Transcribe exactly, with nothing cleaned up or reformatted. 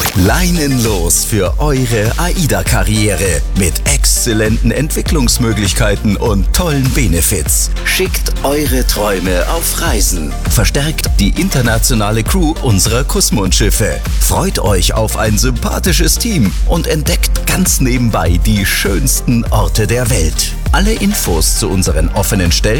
Leinenlos für eure AIDA-Karriere mit exzellenten Entwicklungsmöglichkeiten und tollen Benefits. Schickt eure Träume auf Reisen. Verstärkt die internationale Crew unserer Kussmundschiffe. Freut euch auf ein sympathisches Team und entdeckt ganz nebenbei die schönsten Orte der Welt. Alle Infos zu unseren offenen Stellen